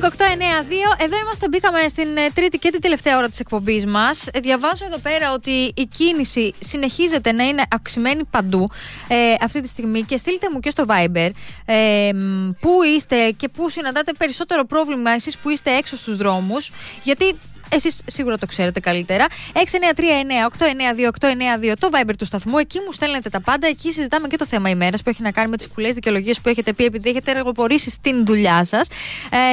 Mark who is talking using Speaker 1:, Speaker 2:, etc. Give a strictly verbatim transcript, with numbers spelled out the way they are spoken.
Speaker 1: το οκτώ εννιά δύο. Εδώ είμαστε, μπήκαμε στην τρίτη και την τελευταία ώρα της εκπομπής μας. Διαβάζω εδώ πέρα ότι η κίνηση συνεχίζεται να είναι αυξημένη παντού ε, αυτή τη στιγμή, και στείλτε μου και στο Viber ε, πού είστε και πού συναντάτε περισσότερο πρόβλημα εσείς που είστε έξω στους δρόμους, γιατί εσείς σίγουρα το ξέρετε καλύτερα. έξι εννιά τρία εννιά οκτώ εννιά δύο οκτώ εννιά δύο το Viber του σταθμού. Εκεί μου στέλνετε τα πάντα. Εκεί συζητάμε και το θέμα ημέρας που έχει να κάνει με τις κουλές δικαιολογίες που έχετε πει επειδή έχετε εργοπορήσει στην δουλειά σας. Ε,